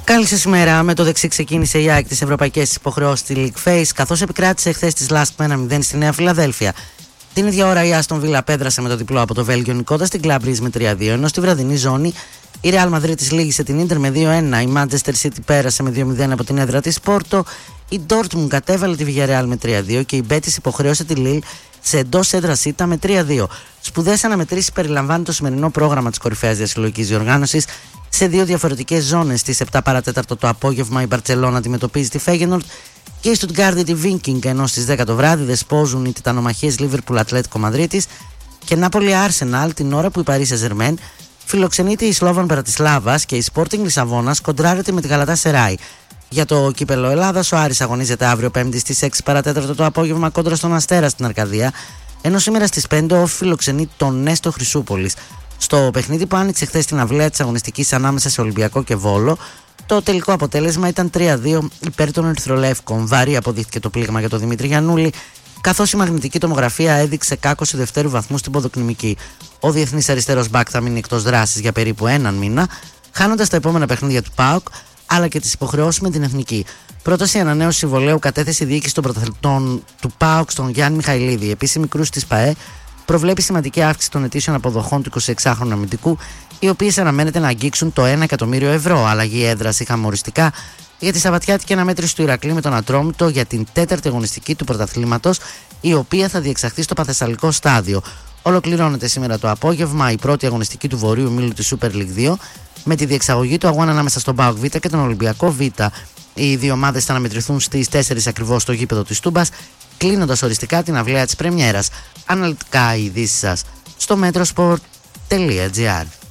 Καλή σας ημέρα. Με το δεξί ξεκίνησε η ΑΕΚ τις ευρωπαϊκές υποχρεώσεις στη League Phase, καθώς επικράτησε χθες της Lask με 1-0 στη Νέα Φιλαδέλφια. Την ίδια ώρα η Aston Villa πέδρασε με το διπλό από το Βέλγιο νικώντας την Club Brugge με 3-2, ενώ στη βραδινή ζώνη η Real Madrid της λύγησε την Inter με 2-1, η Manchester City πέρασε με 2-0 από την έδρα της Porto, η Dortmund κατέβαλε τη Villarreal με 3-2 και η Betis υποχρέωσε τη Lille σε εντός έδρας ήττα με 3-2. Σπουδαίες αναμετρήσεις περιλαμβάνει το σημερινό πρόγραμμα της κορυφαίας διασυλλογικής διοργάνωσης. Σε δύο διαφορετικές ζώνες, στις 7 παρατέταρτο το απόγευμα η Barcelona αντιμετωπίζει τη Feyenoord και η Stuttgart τη Viking, ενώ στις 10 το βράδυ δεσπόζουν οι τιτανομαχίες Liverpool Ατλέτικο Μαδρίτης και Νάπολη Arsenal, την ώρα που η Paris Saint-Germain φιλοξενείται η Slovan Μπρατισλάβας και η Sporting Λισαβόνας κοντράρεται με τη Galatasaray. Για το κύπελο Ελλάδας, ο Άρης αγωνίζεται αύριο Πέμπτη στις 6 παρατέταρτο το απόγευμα κόντρα στον Αστέρα στην Αρκαδία, ενώ σήμερα στις 5 ο φιλοξενεί τον Νέστο Χρυσούπολης. Στο παιχνίδι που άνοιξε χθες την αυλαία της αγωνιστικής ανάμεσα σε Ολυμπιακό και Βόλο, το τελικό αποτέλεσμα ήταν 3-2 υπέρ των Ερυθρολεύκων. Βαρύ αποδείχθηκε το πλήγμα για τον Δημήτρη Γιαννούλη, καθώς η μαγνητική τομογραφία έδειξε κάκωση δευτέρου βαθμού στην ποδοκνημική. Ο διεθνής αριστερός μπακ θα μείνει εκτός δράσης για περίπου έναν μήνα, χάνοντας τα επόμενα παιχνίδια του ΠΑΟΚ αλλά και τις υποχρεώσεις με την εθνική. Πρόταση ανανέωση συμβολαίου κατέθεσε η διοίκηση των πρωταθλητών του ΠΑΟΚ στον Γιάννη Μιχαηλίδη. Επίσημη κρούση της ΠΑΕ προβλέπει σημαντική αύξηση των ετήσιων αποδοχών του 26χρονου αμυντικού, οι οποίες αναμένεται να αγγίξουν το 1 εκατομμύριο ευρώ. Αλλαγή έδρας είχαμε οριστικά για τη σαββατιάτικη αναμέτρηση του Ηρακλή με τον Ατρόμητο για την 4η αγωνιστική του πρωταθλήματος, η οποία θα διεξαχθεί στο Παθεσσαλικό στάδιο. Ολοκληρώνεται σήμερα το απόγευμα η πρώτη αγωνιστική του Βορείου Ομίλου της Super League 2 με τη διεξαγωγή του αγώνα ανάμεσα στον ΠΑΟΚ Β και τον Ολυμπιακό Β. Οι δύο ομάδες θα αναμετρηθούν στις 4 ακριβώς στο γήπεδο της Τούμπας, κλείνοντας οριστικά την αυλαία της πρεμιέρας. Αναλυτικά οι ειδήσεις σας στο metrosport.gr.